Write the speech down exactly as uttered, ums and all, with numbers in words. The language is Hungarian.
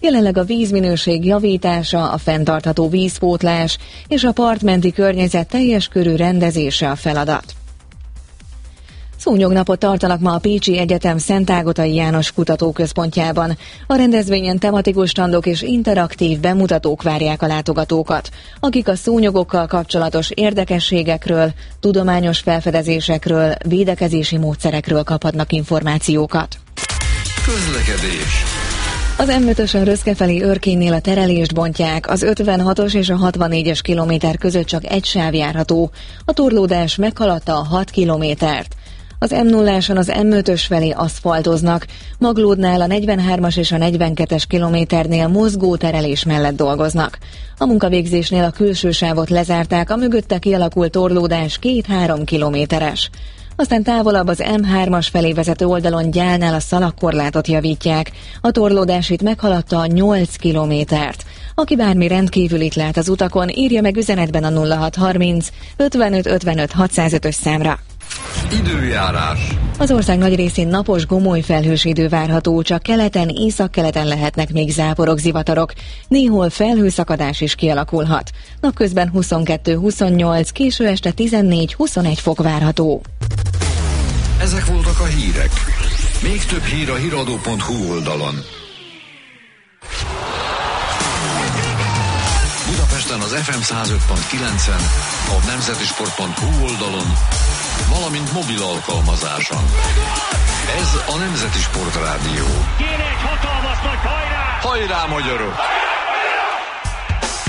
Jelenleg a vízminőség javítása, a fenntartható vízpótlás és a partmenti környezet teljes körű rendezése a feladat. Szúnyognapot tartanak ma a Pécsi Egyetem Szentágotai János Kutatóközpontjában. A rendezvényen tematikus standok és interaktív bemutatók várják a látogatókat, akik a szúnyogokkal kapcsolatos érdekességekről, tudományos felfedezésekről, védekezési módszerekről kaphatnak információkat. Közlekedés. Az em ötösön Röszke felé Örkénynél a terelést bontják, az ötvenhatos és a hatvannégyes kilométer között csak egy sáv járható. A torlódás meghaladta a hat kilométert. Az em nulláson az em ötös felé aszfaltoznak, Maglódnál a negyvenhármas és a negyvenkettes kilométernél mozgó terelés mellett dolgoznak. A munkavégzésnél a külső sávot lezárták, a mögötte kialakult torlódás két-három kilométeres. Aztán távolabb az em hármas felé vezető oldalon Gyálnál a szalagkorlátot javítják. A torlódás itt meghaladta a nyolc kilométert. Aki bármi rendkívülit lát az utakon, írja meg üzenetben a nulla hat harminc ötvenöt ötvenöt hatszázötös számra. Időjárás. Az ország nagy részén napos, gomoly felhős idő várható, csak keleten, északkeleten lehetnek még záporok, zivatarok. Néhol felhőszakadás is kialakulhat. Napközben huszonkettő-huszonnyolc, késő este tizennégy-huszonegy fok várható. Ezek voltak a hírek. Még több hír a híradó pont hu oldalon. Budapesten az ef em száz öt pont kilencen, a nemzeti sport pont hu oldalon, valamint mobil alkalmazáson. Ez a Nemzeti Sportrádió. Kéne egy hatalmas nagy hajrá! Hajrá, magyarok!